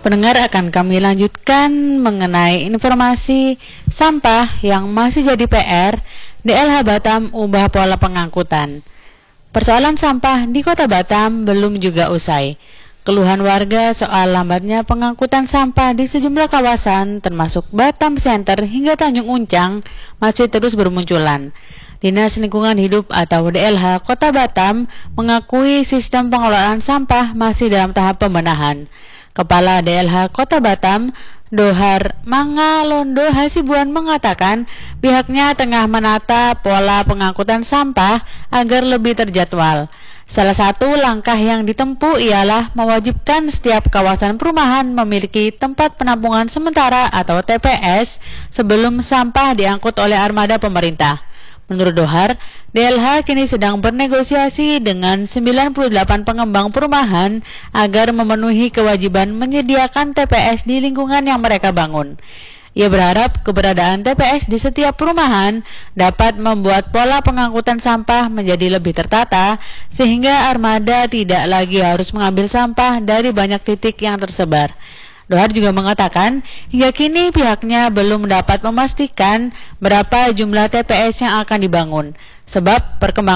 Pendengar, akan kami lanjutkan mengenai informasi sampah yang masih jadi PR. DLH Batam ubah pola pengangkutan. Persoalan sampah di Kota Batam belum juga usai. Keluhan warga soal lambatnya pengangkutan sampah di sejumlah kawasan termasuk Batam Center hingga Tanjung Uncang masih terus bermunculan. Dinas Lingkungan Hidup atau DLH Kota Batam mengakui sistem pengelolaan sampah masih dalam tahap pembenahan. Kepala DLH Kota Batam, Dohar Mangalondo Hasibuan mengatakan pihaknya tengah menata pola pengangkutan sampah agar lebih terjadwal. Salah satu langkah yang ditempuh ialah mewajibkan setiap kawasan perumahan memiliki tempat penampungan sementara atau TPS sebelum sampah diangkut oleh armada pemerintah. Menurut Dohar, DLH kini sedang bernegosiasi dengan 98 pengembang perumahan agar memenuhi kewajiban menyediakan TPS di lingkungan yang mereka bangun. Ia berharap keberadaan TPS di setiap perumahan dapat membuat pola pengangkutan sampah menjadi lebih tertata sehingga armada tidak lagi harus mengambil sampah dari banyak titik yang tersebar. Dohar juga mengatakan hingga kini pihaknya belum dapat memastikan berapa jumlah TPS yang akan dibangun sebab perkembangan